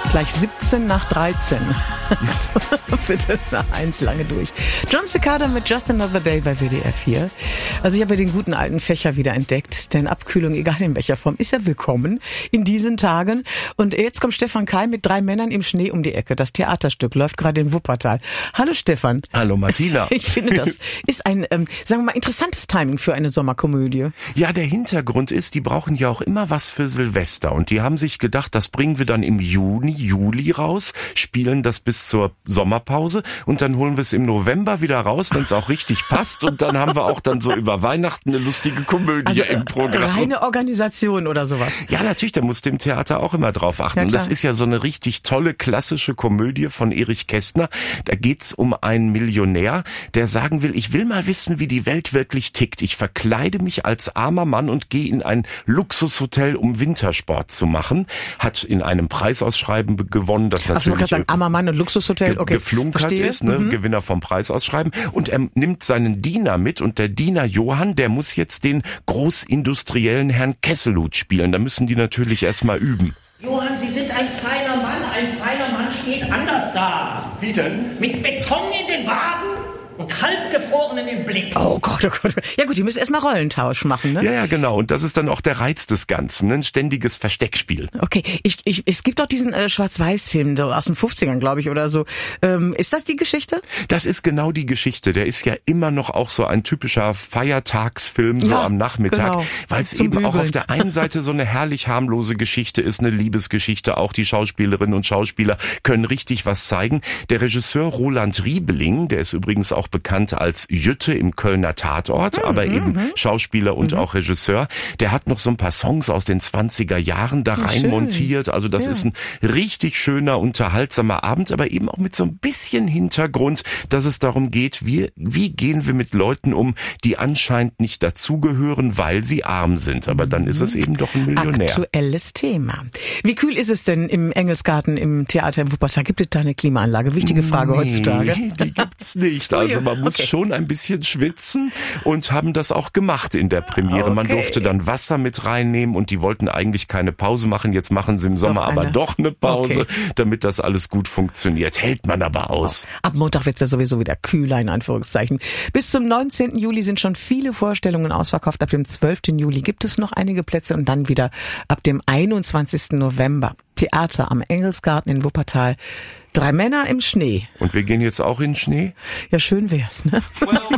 Gleich 17 nach 13. Viertel nach 1 lange durch. John Cicada mit Just Another Day bei WDR 4. Also ich habe ja den guten alten Fächer wieder entdeckt, denn Abkühlung, egal in welcher Form, ist ja willkommen in diesen Tagen. Und jetzt kommt Stefan Keim mit 3 Männern im Schnee um die Ecke. Das Theaterstück läuft gerade in Wuppertal. Hallo Stefan. Hallo Martina. Ich finde, das ist ein, sagen wir mal, interessantes Timing für eine Sommerkomödie. Ja, der Hintergrund ist, die brauchen ja auch immer was für Silvester. Und die haben sich gedacht, das bringen wir dann im Juli raus, spielen das bis zur Sommerpause und dann holen wir es im November wieder raus, wenn es auch richtig passt. Und dann haben wir auch dann so über Weihnachten eine lustige Komödie im Programm. Reine Organisation oder sowas. Ja, natürlich, da muss dem Theater auch immer drauf achten. Ja, und das ist ja so eine richtig tolle, klassische Komödie von Erich Kästner. Da geht's um einen Millionär, der sagen will, ich will mal wissen, wie die Welt wirklich tickt. Ich verkleide mich als armer Mann und gehe in ein Luxushotel, um Wintersport zu machen. Hat in einem Preisausschreiben gewonnen, das natürlich... Also man kann sagen, armer Mann und Luxushotel, okay, geflunkert verstehe. ist, ne? Gewinner vom Preisausschreiben. Und er nimmt seinen Diener mit und der Diener Johann, der muss jetzt den großindustriellen Herrn Kesselhut spielen. Da müssen die natürlich erstmal üben. Johann, Sie sind ein feiner Mann. Ein feiner Mann steht anders da. Wie denn? Mit Beton in den Waden und halbgefrorenen im Blick. Oh Gott, oh Gott. Ja gut, die müssen erstmal Rollentausch machen, ne? Ja, genau. Und das ist dann auch der Reiz des Ganzen, ne? Ein ständiges Versteckspiel. Okay, es gibt doch diesen Schwarz-Weiß-Film so aus den 50ern, glaube ich, oder so. Ist das die Geschichte? Das ist genau die Geschichte. Der ist ja immer noch auch so ein typischer Feiertagsfilm, so am Nachmittag, genau. weil es Zum eben auch Bügeln. auf der einen Seite so eine herrlich harmlose Geschichte ist, eine Liebesgeschichte. Auch die Schauspielerinnen und Schauspieler können richtig was zeigen. Der Regisseur Roland Riebeling, der ist übrigens auch bekannt als Jütte im Kölner Tatort, aber eben Schauspieler und auch Regisseur. Der hat noch so ein paar Songs aus den 20er Jahren da rein schön. montiert. Also das ist ein richtig schöner, unterhaltsamer Abend, aber eben auch mit so ein bisschen Hintergrund, dass es darum geht, wie gehen wir mit Leuten um, die anscheinend nicht dazugehören, weil sie arm sind. Aber dann ist es eben doch ein Millionär. Aktuelles Thema. Wie kühl ist es denn im Engelsgarten im Theater in Wuppertal? Gibt es da eine Klimaanlage? Wichtige Frage heutzutage. Die gibt's nicht. Also man muss schon ein bisschen schwitzen und haben das auch gemacht in der Premiere. Man durfte dann Wasser mit reinnehmen und die wollten eigentlich keine Pause machen. Jetzt machen sie im Sommer aber doch eine Pause, damit das alles gut funktioniert. Hält man aber aus. Ab Montag wird's ja sowieso wieder kühler, in Anführungszeichen. Bis zum 19. Juli sind schon viele Vorstellungen ausverkauft. Ab dem 12. Juli gibt es noch einige Plätze und dann wieder ab dem 21. November. Theater am Engelsgarten in Wuppertal. 3 Männer im Schnee. Und wir gehen jetzt auch in den Schnee? Ja, schön wär's, ne? Well,